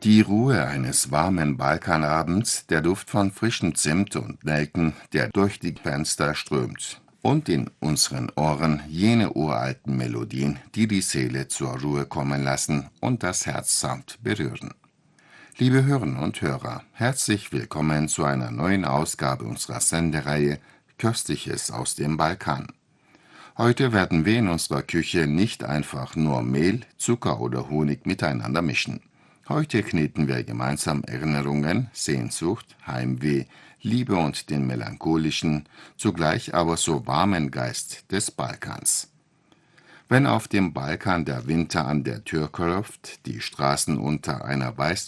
Die Ruhe eines warmen Balkanabends, der Duft von frischem Zimt und Nelken, der durch die Fenster strömt, und in unseren Ohren jene uralten Melodien, die die Seele zur Ruhe kommen lassen und das Herz sanft berühren. Liebe Hörerinnen und Hörer, herzlich willkommen zu einer neuen Ausgabe unserer Sendereihe Köstliches aus dem Balkan. Heute werden wir in unserer Küche nicht einfach nur Mehl, Zucker oder Honig miteinander mischen. Heute kneten wir gemeinsam Erinnerungen, Sehnsucht, Heimweh, Liebe und den melancholischen, zugleich aber so warmen Geist des Balkans. Wenn auf dem Balkan der Winter an der Tür klopft, die Straßen unter einer weißen